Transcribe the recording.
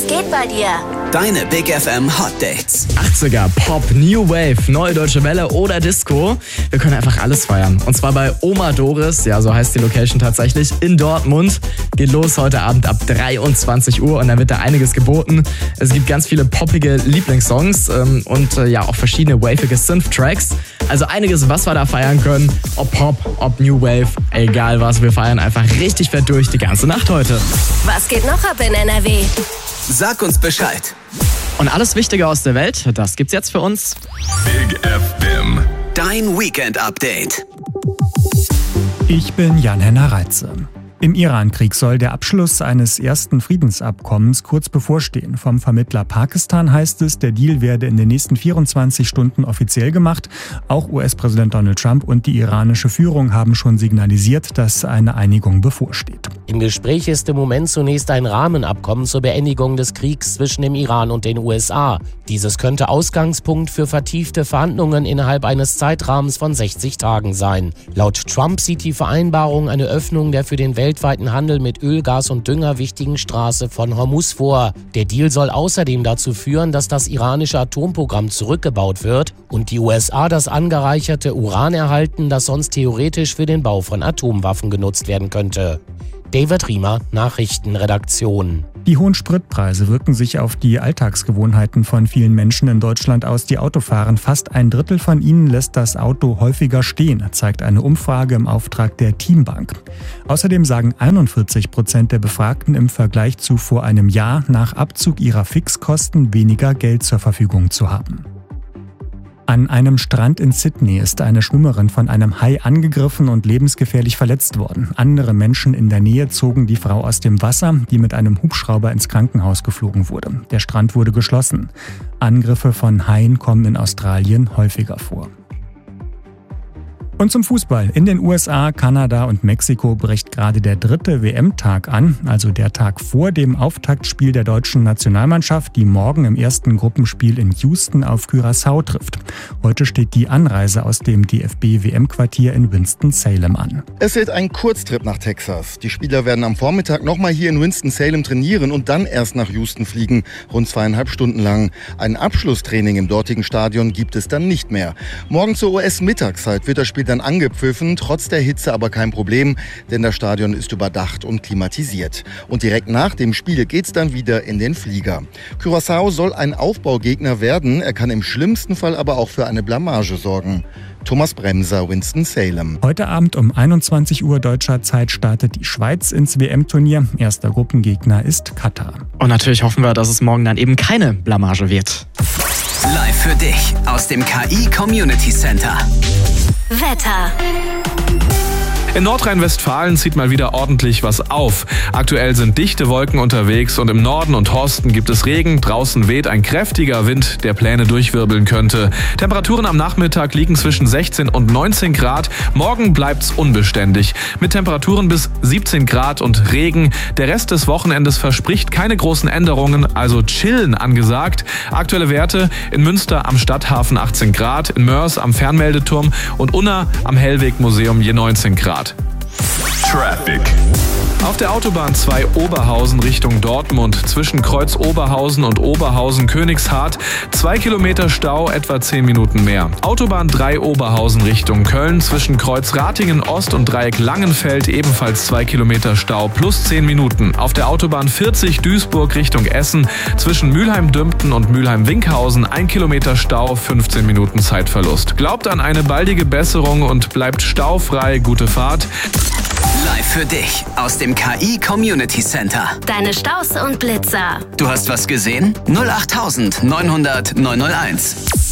geht bei dir? Deine Big FM Hot Dates. 80er, Pop, New Wave, Neue Deutsche Welle oder Disco. Wir können einfach alles feiern. Und zwar bei Oma Doris, ja, so heißt die Location tatsächlich, in Dortmund. Geht los heute Abend ab 23 Uhr und dann wird da einiges geboten. Es gibt ganz viele poppige Lieblingssongs und auch verschiedene wavige Synth-Tracks. Also einiges, was wir da feiern können. Ob Pop, ob New Wave, egal was. Wir feiern einfach richtig fett durch die ganze Nacht heute. Was geht noch ab in NRW? Sag uns Bescheid. Und alles Wichtige aus der Welt, das gibt's jetzt für uns. Big FM. Dein Weekend-Update. Ich bin Jan-Henner Reitze. Im Iran-Krieg soll der Abschluss eines ersten Friedensabkommens kurz bevorstehen. Vom Vermittler Pakistan heißt es, der Deal werde in den nächsten 24 Stunden offiziell gemacht. Auch US-Präsident Donald Trump und die iranische Führung haben schon signalisiert, dass eine Einigung bevorsteht. Im Gespräch ist im Moment zunächst ein Rahmenabkommen zur Beendigung des Kriegs zwischen dem Iran und den USA. Dieses könnte Ausgangspunkt für vertiefte Verhandlungen innerhalb eines Zeitrahmens von 60 Tagen sein. Laut Trump sieht die Vereinbarung eine Öffnung der für den weltweiten Handel mit Öl, Gas und Dünger wichtigen Straße von Hormuz vor. Der Deal soll außerdem dazu führen, dass das iranische Atomprogramm zurückgebaut wird und die USA das angereicherte Uran erhalten, das sonst theoretisch für den Bau von Atomwaffen genutzt werden könnte. David Riemer, Nachrichtenredaktion. Die hohen Spritpreise wirken sich auf die Alltagsgewohnheiten von vielen Menschen in Deutschland aus, die Auto fahren. Fast ein Drittel von ihnen lässt das Auto häufiger stehen, zeigt eine Umfrage im Auftrag der Teambank. Außerdem sagen 41% der Befragten im Vergleich zu vor einem Jahr, nach Abzug ihrer Fixkosten weniger Geld zur Verfügung zu haben. An einem Strand in Sydney ist eine Schwimmerin von einem Hai angegriffen und lebensgefährlich verletzt worden. Andere Menschen in der Nähe zogen die Frau aus dem Wasser, die mit einem Hubschrauber ins Krankenhaus geflogen wurde. Der Strand wurde geschlossen. Angriffe von Haien kommen in Australien häufiger vor. Und zum Fußball. In den USA, Kanada und Mexiko bricht gerade der 3. WM-Tag an, also der Tag vor dem Auftaktspiel der deutschen Nationalmannschaft, die morgen im ersten Gruppenspiel in Houston auf Curaçao trifft. Heute steht die Anreise aus dem DFB-WM-Quartier in Winston-Salem an. Es wird ein Kurztrip nach Texas. Die Spieler werden am Vormittag nochmal hier in Winston-Salem trainieren und dann erst nach Houston fliegen, rund 2,5 Stunden lang. Ein Abschlusstraining im dortigen Stadion gibt es dann nicht mehr. Morgen zur US-Mittagszeit wird das Spiel dann angepfiffen, trotz der Hitze aber kein Problem, denn das Stadion ist überdacht und klimatisiert. Und direkt nach dem Spiel geht's dann wieder in den Flieger. Curaçao soll ein Aufbaugegner werden, er kann im schlimmsten Fall aber auch für eine Blamage sorgen. Thomas Bremser, Winston-Salem. Heute Abend um 21 Uhr deutscher Zeit startet die Schweiz ins WM-Turnier. Erster Gruppengegner ist Katar. Und natürlich hoffen wir, dass es morgen dann eben keine Blamage wird. Live für dich aus dem KI Community Center. Wetter. In Nordrhein-Westfalen zieht mal wieder ordentlich was auf. Aktuell sind dichte Wolken unterwegs und im Norden und Osten gibt es Regen. Draußen weht ein kräftiger Wind, der Pläne durchwirbeln könnte. Temperaturen am Nachmittag liegen zwischen 16 und 19 Grad. Morgen bleibt's unbeständig. Mit Temperaturen bis 17 Grad und Regen. Der Rest des Wochenendes verspricht keine großen Änderungen, also chillen angesagt. Aktuelle Werte: in Münster am Stadthafen 18 Grad, in Mörs am Fernmeldeturm und Unna am Hellwegmuseum je 19 Grad. Traffic. Auf der Autobahn 2 Oberhausen Richtung Dortmund zwischen Kreuz Oberhausen und Oberhausen-Königshardt 2 Kilometer Stau, etwa 10 Minuten mehr. Autobahn 3 Oberhausen Richtung Köln zwischen Kreuz Ratingen Ost und Dreieck Langenfeld ebenfalls 2 Kilometer Stau plus 10 Minuten. Auf der Autobahn 40 Duisburg Richtung Essen zwischen Mülheim-Dümpten und Mülheim-Winkhausen 1 Kilometer Stau, 15 Minuten Zeitverlust. Glaubt an eine baldige Besserung und bleibt staufrei. Gute Fahrt. Live für dich aus dem KI Community Center. Deine Staus und Blitzer. Du hast was gesehen? 08900 901.